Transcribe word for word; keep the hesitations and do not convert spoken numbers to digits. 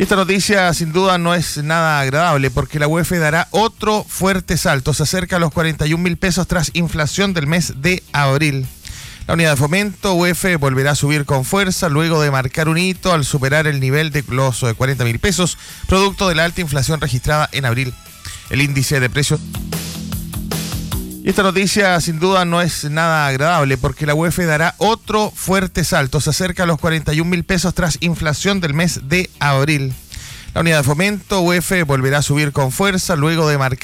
Y esta noticia sin duda no es nada agradable porque la U E F dará otro fuerte salto. Se acerca a los cuarenta y un mil pesos tras inflación del mes de abril. La unidad de fomento U E F volverá a subir con fuerza luego de marcar un hito al superar el nivel de los cuarenta mil pesos, producto de la alta inflación registrada en abril. El índice de precios... Y esta noticia sin duda no es nada agradable porque la U E F dará otro fuerte salto. Se acerca a los cuarenta y un mil pesos tras inflación del mes de abril. La unidad de fomento U E F volverá a subir con fuerza luego de marcar